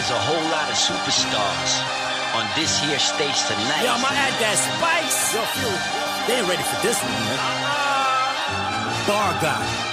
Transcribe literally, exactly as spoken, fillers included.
There's a whole lot of superstars on this here stage tonight. Yo, I'ma add that spice. Yo, Phil, they ain't ready for this one, man. Bar guy.